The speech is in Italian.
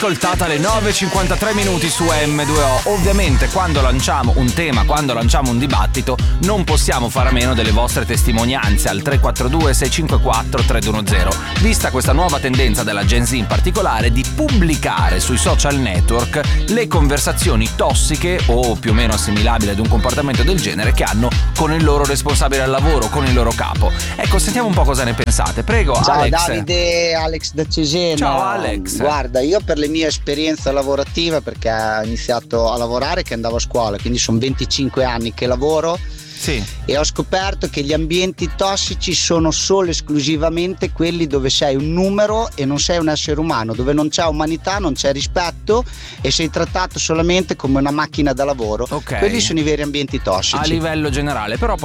Ascoltata alle 9:53 minuti su M2O. Ovviamente quando lanciamo un tema, quando lanciamo un dibattito, non possiamo fare a meno delle vostre testimonianze al 342 654 310. Vista questa nuova tendenza della Gen Z in particolare di pubblicare sui social network le conversazioni tossiche o più o meno assimilabili ad un comportamento del genere che hanno con il loro responsabile al lavoro, con il loro capo. Ecco, sentiamo un po' cosa ne pensate. Prego. Ciao Alex. Davide, Alex da Cesena. Ciao Alex. Guarda, io per le mie esperienze lavorative, perché ho iniziato a lavorare che andavo a scuola, quindi sono 25 anni che lavoro. Sì. E ho scoperto che gli ambienti tossici sono solo e esclusivamente quelli dove sei un numero e non sei un essere umano, dove non c'è umanità, non c'è rispetto e sei trattato solamente come una macchina da lavoro. Ok. Quelli sono i veri ambienti tossici. A livello generale, però